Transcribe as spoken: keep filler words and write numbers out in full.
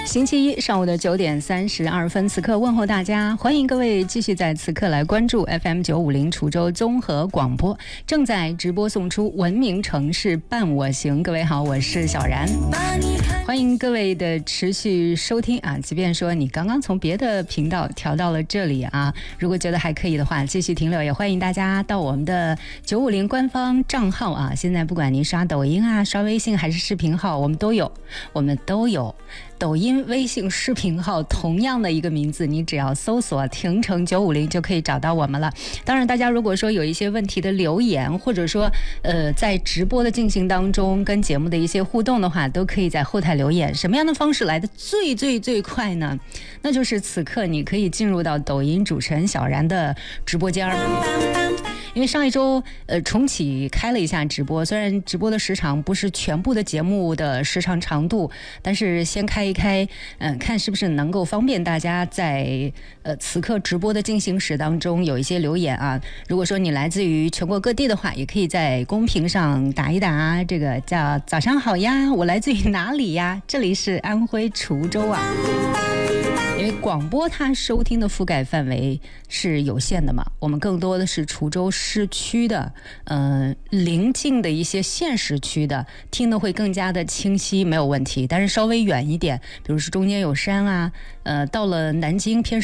星期一上午的九点三十二分，此刻问候大家，欢迎各位继续在此刻来关注 F M 九五零滁州综合广播，正在直播送出文明城市伴我行。各位好，我是小然，欢迎各位的持续收听啊！即便说你刚刚从别的频道调到了这里啊，如果觉得还可以的话，继续停留，也欢迎大家到我们的九五零官方账号啊。现在不管您刷抖音啊、刷微信还是视频号，我们都有，我们都有。抖音、微信、视频号同样的一个名字，你只要搜索亭城九五零就可以找到我们了。当然大家如果说有一些问题的留言，或者说呃在直播的进行当中跟节目的一些互动的话，都可以在后台留言。什么样的方式来的最最最快呢？那就是此刻你可以进入到抖音主持人小然的直播间，因为上一周呃重启开了一下直播，虽然直播的时长不是全部的节目的时长长度，但是先开一开，嗯、呃，看是不是能够方便大家在呃此刻直播的进行时当中有一些留言啊。如果说你来自于全国各地的话，也可以在公屏上打一打，这个叫早上好呀，我来自于哪里呀？这里是安徽滁州啊。因为广播它收听的覆盖范围是有限的嘛，我们更多的是滁州市区的，呃，邻近的一些县市区的，听得会更加的清晰，没有问题。但是稍微远一点，比如说中间有山啊，呃，到了南京偏